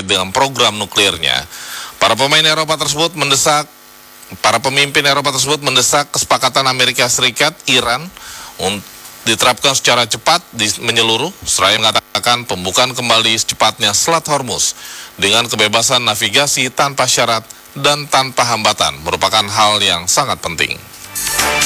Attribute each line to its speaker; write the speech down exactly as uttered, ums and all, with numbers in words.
Speaker 1: terkait dengan program nuklirnya. Para pemain Eropa tersebut mendesak, para pemimpin Eropa tersebut mendesak kesepakatan Amerika Serikat, Iran untuk diterapkan secara cepat di menyeluruh, seraya mengatakan pembukaan kembali secepatnya Selat Hormuz dengan kebebasan navigasi tanpa syarat dan tanpa hambatan merupakan hal yang sangat penting.